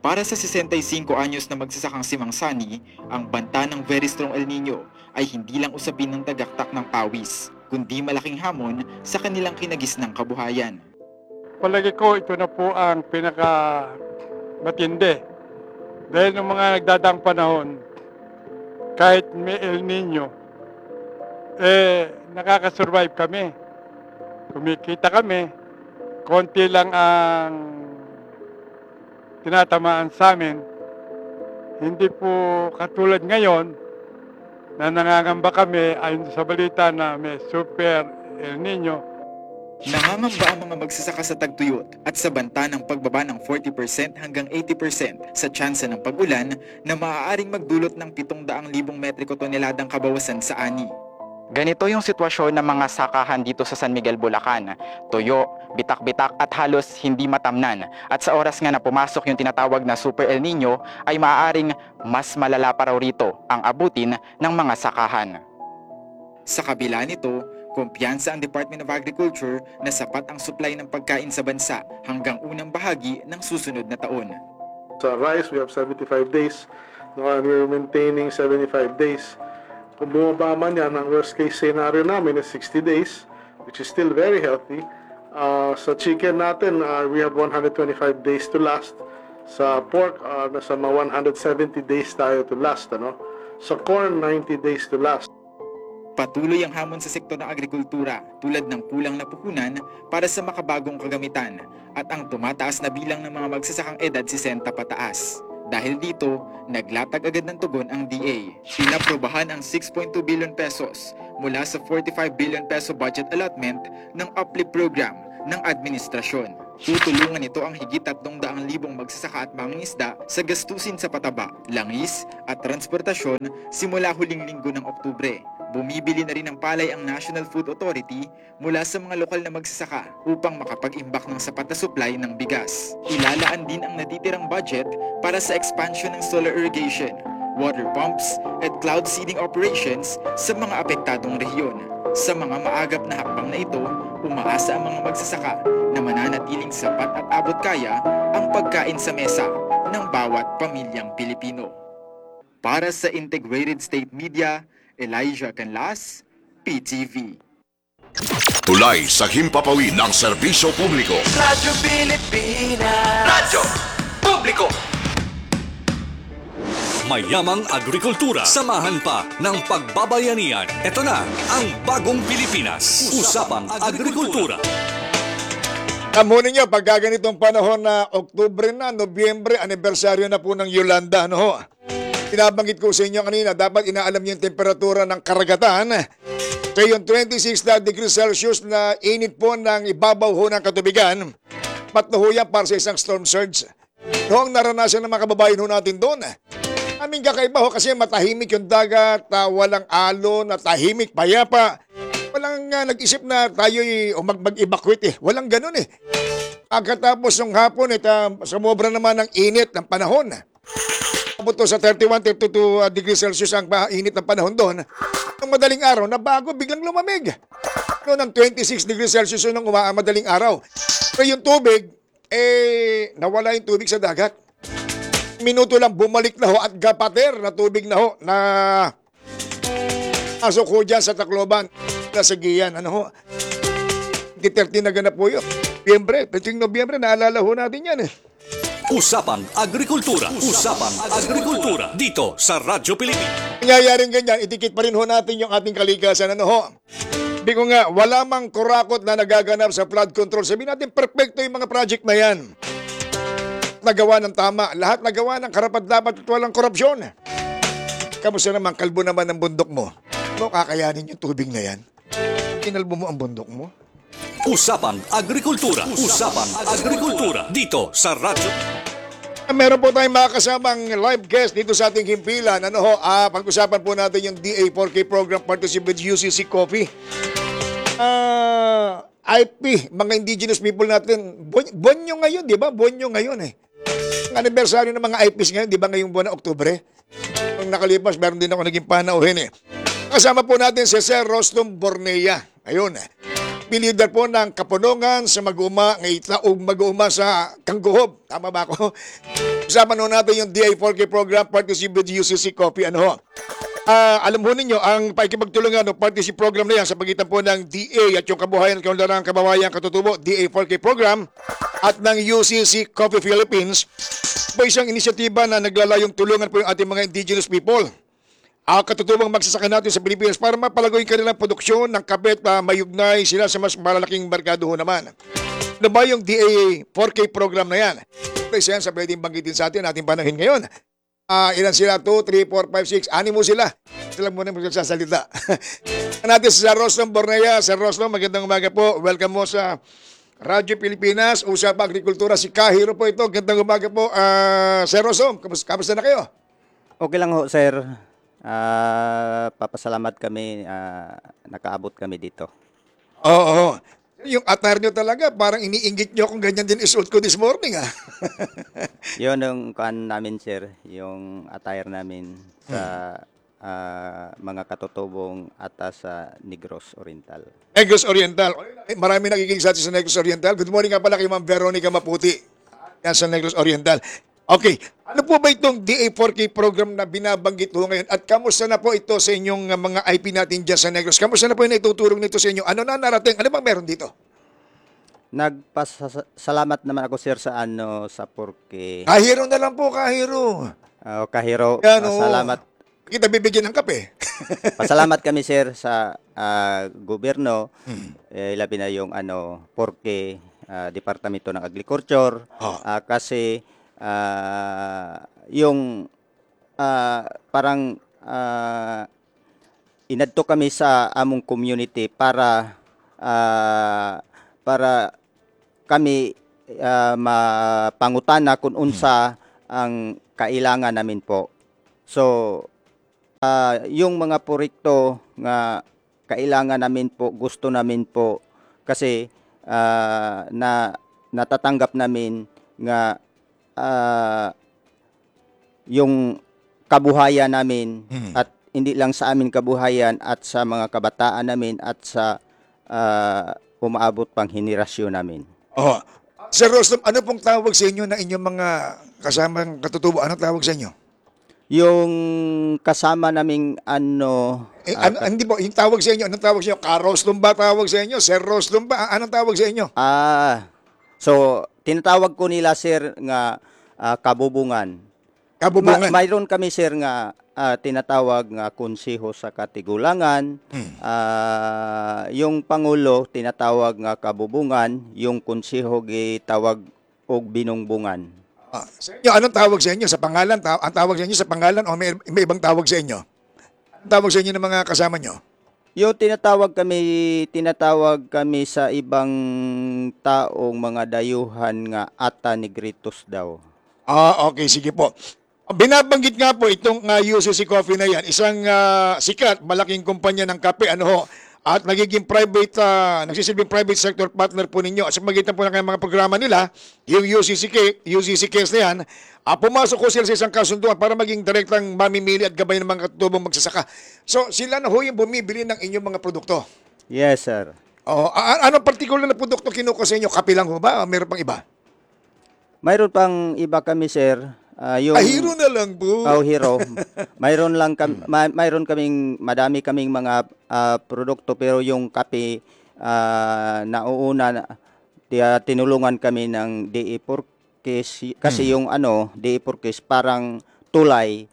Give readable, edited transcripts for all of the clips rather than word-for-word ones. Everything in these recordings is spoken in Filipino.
Para sa 65 anyos na magsasakang si Mang Sani, ang banta ng very strong El Nino ay hindi lang usapin ng tagaktak ng pawis, kundi malaking hamon sa kanilang kinagisnang kabuhayan. Palagi ko ito na po ang pinaka matindi. Dahil ng mga nagdadaang panahon, kahit may El Nino, nakakasurvive kami. Kumikita kami, konti lang ang tinatamaan sa amin. Hindi po katulad ngayon na nangangamba kami ayon sa balita na may super El Nino. Nangangamba ang mga magsasaka sa tagtuyot at sa banta ng pagbaba ng 40% hanggang 80% sa tsansa ng pag-ulan na maaaring magdulot ng 700,000 metriko toneladang kabawasan sa ani. Ganito yung sitwasyon ng mga sakahan dito sa San Miguel, Bulacan. Tuyo, bitak-bitak at halos hindi matamnan. At sa oras nga na pumasok yung tinatawag na Super El Nino ay maaaring mas malala pa raw rito ang abutin ng mga sakahan. Sa kabila nito, kumpiyansa ang Department of Agriculture na sapat ang supply ng pagkain sa bansa hanggang unang bahagi ng susunod na taon. Sa rice, we have 75 days. We're maintaining 75 days. Kung bumaba man yan, ang worst case scenario namin is 60 days, which is still very healthy. Sa chicken natin, we have 125 days to last. Sa pork, nasa mga 170 days tayo to last. Sa corn, 90 days to last. Patuloy ang hamon sa sektor ng agrikultura tulad ng kulang na puhunan para sa makabagong kagamitan at ang tumataas na bilang ng mga magsasakang edad 60 pataas. Dahil dito, naglatag agad ng tugon ang DA. Pinaprobahan ang 6.2 billion pesos mula sa 45 billion peso budget allotment ng uplift program ng administrasyon. Tutulungan ito ang higit 300,000 magsasaka at mangingisda sa gastusin sa pataba, langis at transportasyon simula huling linggo ng Oktubre. Bumibili na rin ng palay ang National Food Authority mula sa mga lokal na magsasaka upang makapag-imbak ng sapat na supply ng bigas. Ilalaan din ang natitirang budget para sa expansion ng solar irrigation, water pumps at cloud seeding operations sa mga apektadong rehiyon. Sa mga maagap na hakbang na ito, umaasa ang mga magsasaka na mananatiling sapat at abot kaya ang pagkain sa mesa ng bawat pamilyang Pilipino. Para sa Integrated State Media, Elijah Canlas, PTV. Tulay sa himpapawid ng serbisyo publiko. Radyo Pilipinas. Radyo Publiko. Mayamang agrikultura. Samahan pa ng pagbabayanihan. Ito na ang Bagong Pilipinas. Usapang Agrikultura. Amunin nyo, pagka ganitong panahon na Oktubre na, Nobyembre, anibersaryo na po ng Yolanda, ano ho? Sinabanggit ko sa inyo kanina, dapat inaalam niyo yung temperatura ng karagatan. So yung 26 degrees Celsius na init po ng ibabaw ho ng katubigan, patnuhuyan para sa isang storm surge. Noong naranasan ng mga kababayan ho natin doon, aming kakaiba ho kasi matahimik yung dagat, walang alon, tahimik, payapa. Walang nag-isip na tayo'y mag-evacuate eh. Walang ganun eh. Pagkatapos ng hapon, sumobra naman ng init ng panahon. Abot to sa 31-32 degrees Celsius ang init ng panahon doon. Nung madaling araw, nabago, biglang lumamig. Noong 26 degrees Celsius nung madaling araw. Pero yung tubig, nawala yung tubig sa dagat. Minuto lang bumalik na ho at gapater na tubig na ho na pasok ho dyan sa Tacloban, sa Giyan. Ano ho? 13 na ganap po yun. Nobyembre, naalala ho natin yan eh. Usapang Agrikultura. Usapang Agrikultura. Dito sa Radyo Pilipinas. Nangyayaring ganyan, itikit pa rin ho natin yung ating kalikasan. Ano ho? Hindi ko nga, wala mang kurakot na nagaganap sa flood control. Sabihin natin, perfecto yung mga project na yan. Nagawa ng tama. Lahat nagawa ng karapat-dapat at walang korupsyon. Kamusta naman, kalbo naman ang bundok mo? Ano kakayanin yung tubig na yan? Kinalbo mo ang bundok mo? Usapang Agrikultura. Usapang Agrikultura. Dito sa Radyo. Meron po tayong mga kasamang live guest dito sa ating himpilan. Ano ho, pag-usapan po natin yung DA4K program partnership with UCC Coffee. IP, mga indigenous people natin. Bonyo ngayon, di ba? Bonyo ngayon eh. Ang anibersaryo ng mga IPs ngayon, di ba ngayong buwan ng Oktubre? Nung nakalipas, meron din ako naging panauhin eh. Kasama po natin si Sir Rostom Bornea. Ayun eh. Leader po ng Kapunungan sa Mag-uma, ngayitlaog Mag-uma sa Kangguhob. Tama ba ako? Usapan ho natin yung DA4K program, partnership with UCC Coffee. Ano ho? Alam ho ninyo, ang pakikipagtulungan o partnership program na yan sa pagitan po ng DA at yung kabuhayan at kaunlarang kababayan katutubo, DA4K program at ng UCC Coffee Philippines po isang inisyatiba na naglalayong tulungan po yung ating mga indigenous people. Katutubong magsasaka natin sa Pilipinas para mapalagoy kanilang produksyon ng kape at mayugnay sila sa mas malalaking merkado ho naman. Ano ba yung DA4K program na yan? Isa yan sa pwedeng banggitin sa ating panahon ngayon. Ilan sila? 2, 3, 4, 5, 6. Animo sila. Sila muna magsasalita. Natin si Sir Rostom Bornea. Sir Rostom, magandang umaga po. Welcome mo sa Radyo Pilipinas. Usapang Agrikultura. Si Kahiro po ito. Magandang umaga po. Sir Rostom, kamusta na kayo? Okay lang ho, sir. Papasalamat kami, nakaabot kami dito. Oo. Yung attire nyo talaga, parang iniinggit nyo kung ganyan din isuot ko this morning. Yun ang kan namin, sir, yung attire namin sa mga katutubong at sa Negros Oriental. Negros Oriental. Marami nakikinig sa atin sa Negros Oriental. Good morning nga pala kay Ma'am Veronica Maputi. Yan sa Negros Oriental. Okay. Ano po ba itong DA4K program na binabanggit ho ngayon? At kamusta na po ito sa inyong mga IP natin dyan sa Negros? Kamusta na po yung naituturong nito sa inyo? Ano na narating? Ano bang meron dito? Nagpasalamat naman ako, sir, sa sa porque Kahiro na lang po, kahiro. Kahiro, Yan, oo. salamat. Kita bibigyan ng kape. Pasalamat kami, sir, sa gobyerno. Labi na yung porque Departamento ng Agriculture kasi yung parang inadto kami sa among community para kami mapangutana kung unsa ang kailangan namin po. So yung mga proyekto nga kailangan namin po, gusto namin po kasi natatanggap namin nga yung kabuhayan namin at hindi lang sa amin kabuhayan at sa mga kabataan namin at sa umaabot pang henerasyon namin. Oh. Sir Rostom, ano pong tawag sa inyo na inyong mga kasamang katutubo? Anong tawag sa inyo? Yung kasama naming Hindi po, yung tawag sa inyo, anong tawag sa inyo? Ka-Rostom ba tawag sa inyo? Sir Rostom ba? Anong tawag sa inyo? So tinatawag ko nila, sir, nga kabubungan. Kabubungan? Mayroon kami, sir, nga tinatawag nga konseho sa Katigulangan. Yung Pangulo tinatawag nga kabubungan, yung konseho gitawag og binungbungan. Sa inyo, anong tawag sa inyo? Sa pangalan? Ang tawag sa inyo sa pangalan o may ibang tawag sa inyo? Anong tawag sa inyo ng mga kasama nyo? Yung tinatawag kami sa ibang taong mga dayuhan nga ata negritos daw. Okay, sige po. Binabanggit nga po itong UCC Coffee na yan, isang sikat, malaking kumpanya ng kape, at nagiging nagsisilbing private sector partner po ninyo. At sa magitan po ng mga programa nila, yung UCC case na yan, pumasok ko sila sa isang kasunduan para maging direktang mamimili at gabay ng mga katutubong magsasaka. So, sila na ho yung bumibili ng inyong mga produkto. Yes, sir. Anong particular na produkto kinuha sa inyo? Kape lang ho ba? O meron pang iba? Mayroon pang iba kami, sir. Hero na lang po. Hero. Mayroon madami kaming mga produkto, pero yung kape nauuna tinulungan kami ng DA4K kasi yung DA4K parang tulay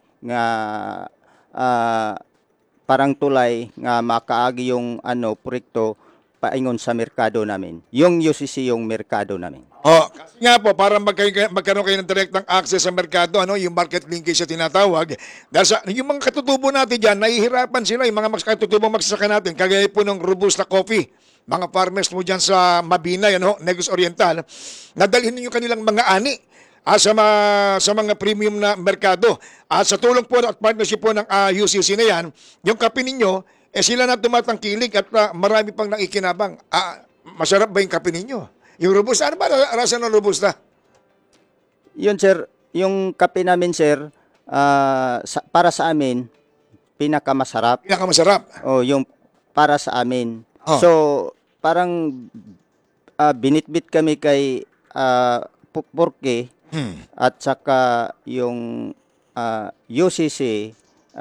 nga makaagi yung proyekto paingon sa merkado namin. Yung UCC yung merkado namin. Kasi nga po, para magkaroon kayo ng direktang access sa merkado, yung market linkage sa tinatawag. Dahil yung mga katutubo natin dyan, nahihirapan sila, yung mga katutubong magsasaka natin, kagaya po ng Robusta Coffee, mga farmers mo dyan sa Mabinay, Negros Oriental, nadalhin ninyo kanilang mga ani sa mga premium na merkado. At sa tulong po at partnership po ng UCC na yan, yung kape ninyo, sila na tumatangkilik at marami pang nakikinabang. Masarap ba yung kape ninyo? Yung Robusta, ano ba rasa ng Robusta? Yun, sir, yung kape namin, sir, para sa amin, pinakamasarap. Pinakamasarap? Yung para sa amin. So, parang binitbit kami kay porque At saka yung UCC,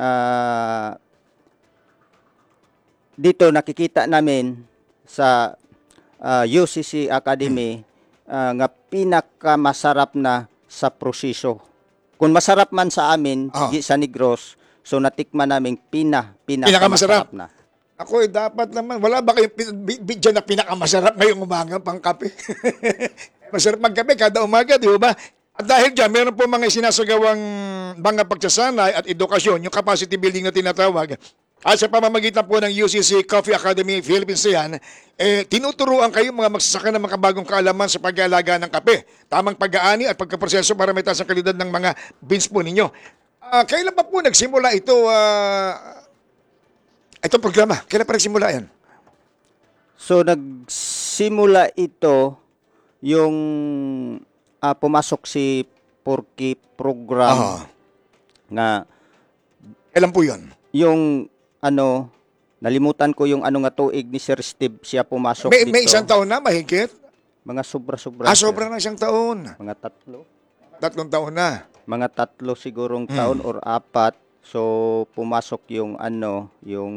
dito nakikita namin sa UCC Academy nga pinakamasarap na sa proseso. Kung masarap man sa amin, di sa Negros, so natikman namin pinakamasarap na. Ako dapat naman, wala ba kayong video na pinakamasarap ngayong umaga pang kape? Masarap magkape kada umaga, di ba? At dahil dyan, meron po mga sinasagawang mga pagsasanay at edukasyon, yung capacity building na tinatawag. At sa pamamagitan po ng UCC Coffee Academy Philippines yan, tinuturuan kayo mga magsasaka ng makabagong kaalaman sa pag-aalaga ng kape, tamang pag-aani at pagkaproseso para may taas ang kalidad ng mga beans po ninyo. Kailan pa po nagsimula itong programa? Kailan pa nagsimula yan? So nagsimula ito yung pumasok si Porky program nga Kailan po yun? yung nalimutan ko yung nga tuig ni Sir Steve siya pumasok dito. May isang taon na, mahigit? Mga sobra-sobra. sir. Sobra na isang taon. Mga 3. 3 taon na. Mga 3 sigurong taon or 4. So pumasok yung yung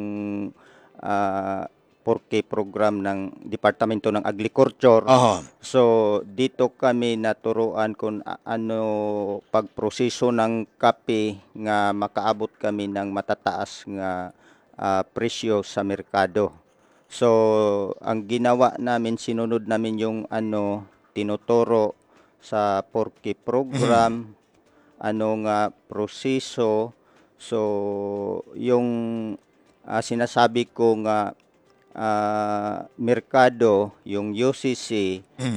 4K program ng Departamento ng Agriculture. So dito kami naturuan kung pagproseso ng kape nga makaabot kami ng matataas nga presyo sa merkado. So ang ginawa namin, sinunod namin yung tinuturo sa 4K program, nga proseso. So yung sinasabi ko nga merkado, yung UCC,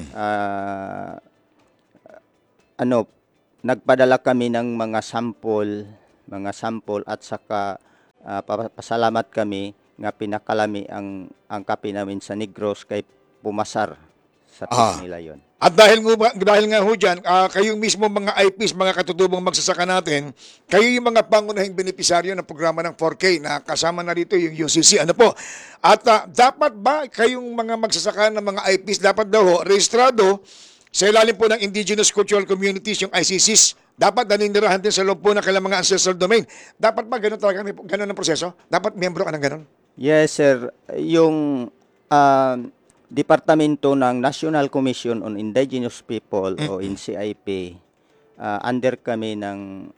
nagpadala kami ng mga sample at saka pasalamat kami nga pinakalami ang kape namin sa Negros kay pumasar sa test nila yon. At dahil nga ho dyan, kayong mismo mga IPs, mga katutubong magsasaka natin, kayo yung mga pangunahing benepisaryo ng programa ng 4K na kasama na dito yung UCC. Ano po? At dapat ba kayong mga magsasaka ng mga IPs, dapat daw ho, rehistrado sa ilalim po ng Indigenous Cultural Communities, yung ICCs, dapat naninirahan din sa loob po ng kailang mga ancestral domain. Dapat ba ganun talaga, ganun ang proseso? Dapat miyembro ka ng ganun? Yes, sir. Yung Departamento ng National Commission on Indigenous People o NCIP, under kami ng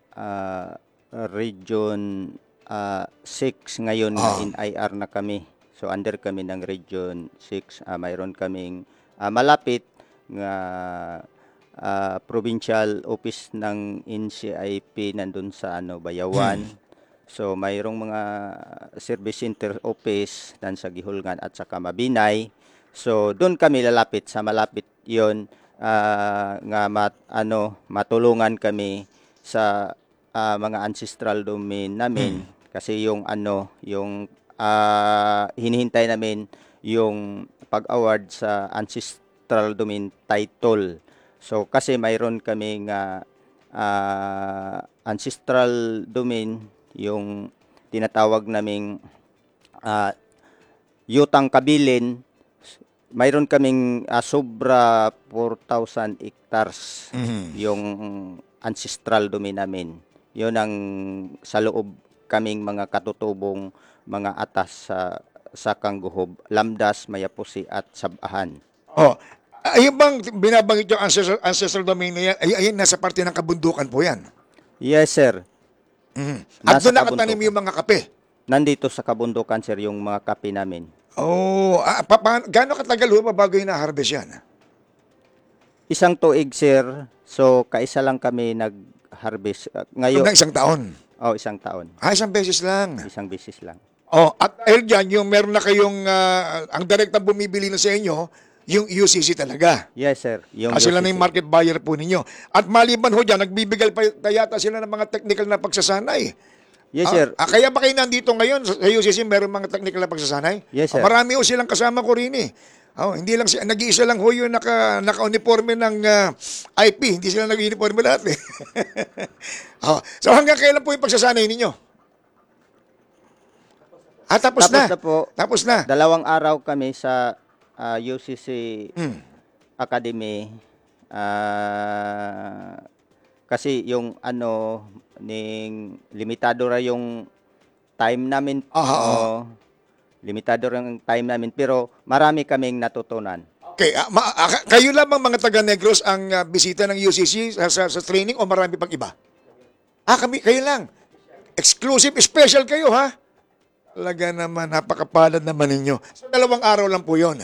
Region 6 ngayon na NIR na kami. So under kami ng Region 6, mayroon kaming malapit nga provincial office ng NCIP nandun sa Bayawan. So mayroong mga service center office dan sa Gihulgan at sa Mabinay. So doon kami lalapit sa malapit 'yon nga matulungan kami sa mga ancestral domain namin kasi yung hinihintay namin yung pag-award sa ancestral domain title. So kasi mayroon kami nga ancestral domain yung tinatawag naming Yutang Kabilin. Mayroon kaming sobra 4,000 hectares yung ancestral domain namin. Yun ang sa loob kaming mga katutubong mga atas sa Kangguhob, Lamdas, Mayapusi at Sabahan. Ayun bang binabanggit yung ancestral domain na yan, ayun nasa parte ng kabundukan po yan? Yes, sir. At Nasa doon nakatanim kabundukan. yung mga kape? Nandito sa kabundukan, sir, yung mga kape namin. Gaano katagal ho bago hina-harvest yan? Isang tuig, sir. So, kaisa lang kami nag-harvest. Ngayon, Hanggang isang taon? isang taon. Isang beses lang. Isang beses lang. At dahil dyan, yung meron na kayong, ang direktang bumibili na sa inyo, yung UCC talaga. Yes, sir. Yung Sila na UCC. yung market buyer po ninyo. At maliban ho dyan, nagbibigay pa yata sila ng mga technical na pagsasanay. Yes, sir. Kaya ba kayo nandito ngayon sa UCC, meron mga technical na pagsasanay? Yes, sir. Marami ho silang kasama ko rin eh. Hindi lang nag-iisa lang ho yung naka-uniforme ng IP. Hindi sila nag-uniforme lahat eh. So hanggang kailan po yung pagsasanay ninyo? Tapos na. Na po. Tapos na. 2 araw kami sa UCC Academy Kasi yung ano ning limitado ra yung time namin. Aha, Oo, limitado ra yung time namin pero marami kaming natutunan. Okay, kayo lamang mga taga Negros ang bisita ng UCC sa training o marami pang iba? Kayo lang. Exclusive, special kayo, ha? Talaga naman, napakapalad naman ninyo. So, 2 araw lang po yun.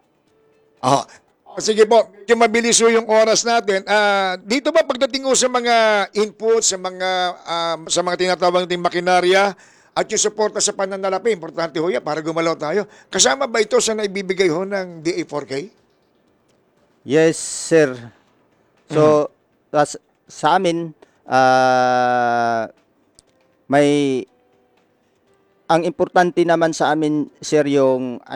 Sige po, medyo mabilis po yung oras natin. Dito ba pagdating ko sa mga input, sa mga tinatawag nating makinarya, at yung suporta sa pananalapi, importante ho yan para gumalaw tayo. Kasama ba ito sa naibibigay ho ng DA4K? Yes, sir. So, sa amin, ang importante naman sa amin, sir, yung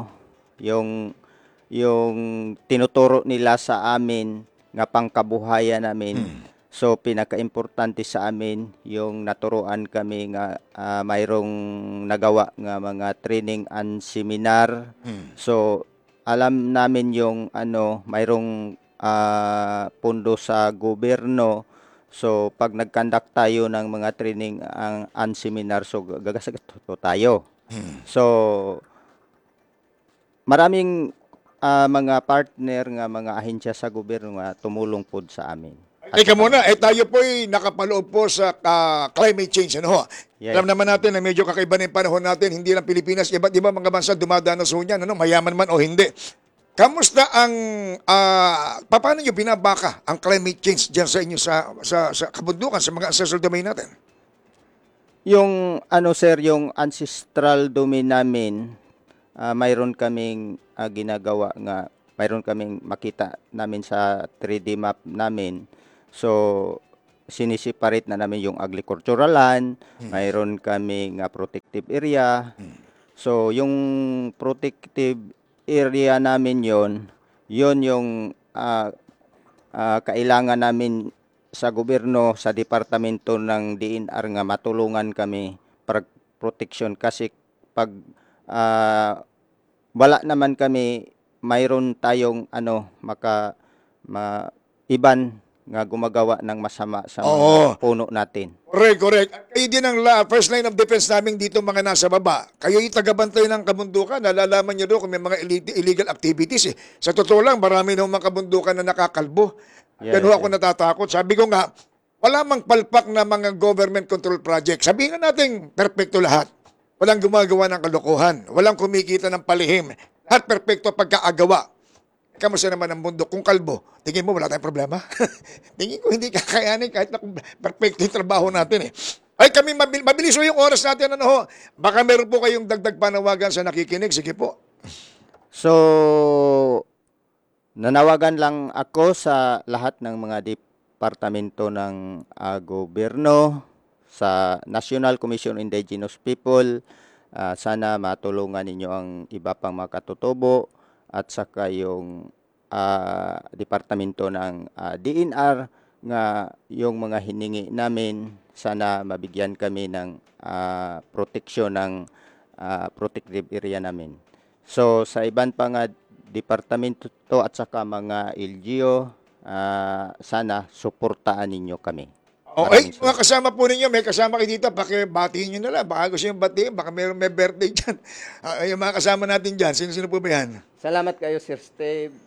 tinuturo nila sa amin nga pangkabuhayan namin. So, pinaka-importante sa amin, yung naturuan kami nga mayroong nagawa nga mga training and seminar. So, alam namin yung mayroong pundo sa gobyerno. So pag nag-conduct tayo ng mga training and seminar, so gagasagot tayo. So maraming mga partner nga mga ahensya sa gobyerno nga tumulong pod sa amin. Teka muna, tayo po'y nakapaloob po sa climate change. Ano ho? Yes. Alam naman natin na medyo kakaiba na yung panahon natin, hindi lang Pilipinas, iba't iba mga bansa dumadanas ho niyan, mayaman man o hindi. Kamusta paano nyo binabaka ang climate change dyan sa inyo sa kabundukan, sa mga ancestral domain natin? Yung sir, yung ancestral domain namin, mayroon kaming ginagawa nga, mayroon kaming makita namin sa 3D map namin. So, sinisiparate na namin yung agricultural land, mayroon kaming protective area. So, yung protective area namin yon yung kailangan namin sa gobyerno, sa departamento ng DNR nga matulungan kami para protection kasi pag wala naman kami, mayroon tayong iban nga gumagawa ng masama sa mga puno natin. Correct. Kayo din ang first line of defense namin dito mga nasa baba. Kayo yung tagabantay ng kabundukan. Nalalaman nyo doon kung may mga illegal activities. Sa totoo lang, marami ng mga kabundukan na nakakalbo. Yes, Ganun ako natatakot. Sabi ko nga, wala mang palpak na mga government control project. Sabihin na natin, perfecto lahat. Walang gumagawa ng kalokohan. Walang kumikita ng palihim. Lahat perfecto pagkaagawa. Kamusta naman ang mundo? Kung kalbo, tingin mo wala tayong problema? Tingin ko hindi kakayanin kahit na perfecto yung trabaho natin Ay kami, mabilis yung oras natin. Baka meron po kayong dagdag panawagan sa nakikinig. Sige po. So, nanawagan lang ako sa lahat ng mga departamento ng gobyerno, sa National Commission on Indigenous People. Sana matulungan ninyo ang iba pang makatutubo at saka yung departamento ng DNR nga yung mga hiningi namin, sana mabigyan kami ng proteksyon ng protective area namin. So sa ibang pa nga departamento to at saka mga LGU, sana suportaan ninyo kami. Okay, mga kasama po ninyo, may kasama kayo dito, batiin nyo na lang. Baka gusto yung batiin, baka may birthday dyan. Yung mga kasama natin dyan, sino po ba yan? Salamat kayo, Sir Steve.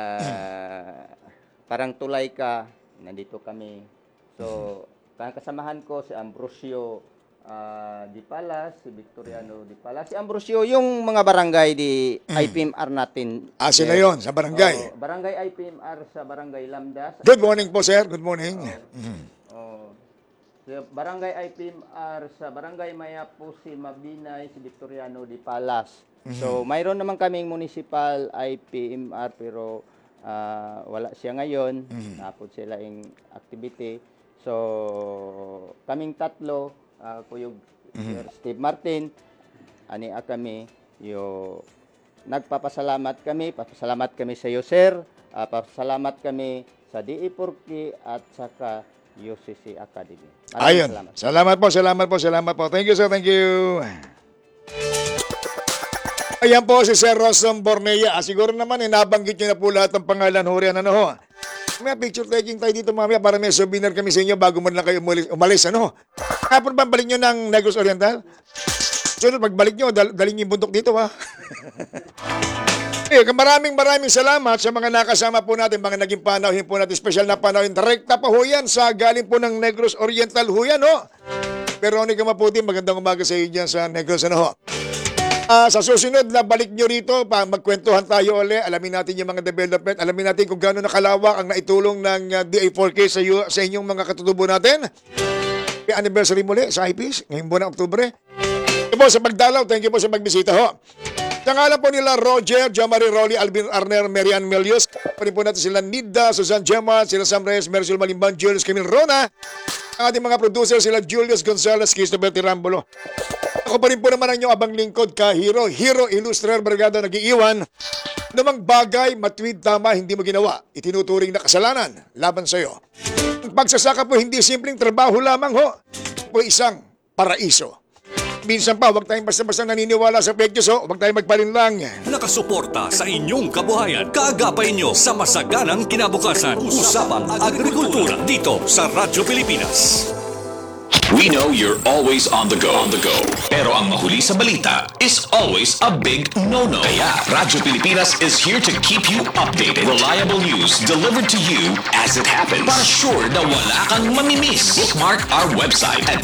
Parang tulay ka, nandito kami. So, kasamahan ko si Ambrosio Di Palas, si Victoriano Di Palas. Si Ambrosio, yung mga barangay di IPMR natin. Sila yon sa barangay. Barangay IPMR sa Barangay Lamda. Good morning po, sir. Good morning. Barangay IPMR sa Barangay Mayapo, si Mabinay, si Victoriano Di Palas. So, mayroon naman kaming municipal IPMR pero wala siya ngayon. Napod sila yung activity. So, kaming tatlo, Kuyog Sir Steve Martin, ania kami, nagpapasalamat kami sa iyo, sir. Pasalamat kami sa DA4K at saka UCC Academy. Ayun. Salamat po. Thank you, sir. Thank you. Ayan po si Sir Rosem Bornea. Siguro naman, nabanggit niyo na po lahat ng pangalan. Hurian, May picture taking tayo dito mamaya para may souvenir kami sa inyo bago man lang kayo umalis, ano? Kapon ba balik nyo ng Negros Oriental? Sunod, pagbalik nyo, daling yung bundok dito, ha? Maraming salamat sa mga nakasama po natin, mga naging panauhin po natin, special na panauhin. Direkta pa ho yan sa galing po ng Negros Oriental ho yan, ho? Veronica Maputi, magandang umaga sa iyo dyan sa Negros, ano ho? Sa susunod na balik nyo rito, magkwentuhan tayo ulit, alamin natin yung mga development, alamin natin kung gaano nakalawak ang naitulong ng DA4K sa inyong mga katutubo natin. May anniversary muli sa IPs, ngayong buwan ng Oktubre. Thank you po sa pagdalaw, thank you po sa pagbisita ho. Sa ngalan po nila Roger, Jamari Rolly, Alvin Arner, Marian Melios, pa rin po natin sila Nida, Susan Gemma, sila Sam Reyes, Mercil Malimban, Julius Camille Rona, ang ating mga producer sila Julius Gonzalez, Christopher Tirambolo. Ako pa rin po naman ang inyong abang lingkod ka, Hero Illustrator Brigada nag-iiwan. Namang bagay, matwid, tama, hindi mo ginawa. Itinuturing na kasalanan laban sa iyo. Ang pagsasaka po hindi simpleng trabaho lamang ho. Po isang paraiso. Minsan pa, huwag tayong basta-basta naniniwala sa fake news, huwag tayong magpalinlang. Nakasuporta sa inyong kabuhayan. Kaagapay nyo sa masaganang kinabukasan. Usapang Agrikultura dito sa Radyo Pilipinas. We know you're always on the go. Pero ang mahuli sa balita is always a big no-no. Kaya Radyo Pilipinas is here to keep you updated. Reliable news delivered to you as it happens. Para sure na wala kang mamimiss. Bookmark our website at